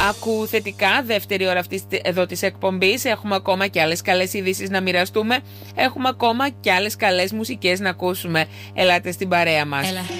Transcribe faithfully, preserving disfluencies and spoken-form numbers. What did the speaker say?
Ακού θετικά, δεύτερη ώρα αυτής εδώ της εκπομπής. Έχουμε ακόμα και άλλες καλές ειδήσεις να μοιραστούμε. Έχουμε ακόμα και άλλες καλές μουσικές να ακούσουμε. Ελάτε στην παρέα μας. Έλα.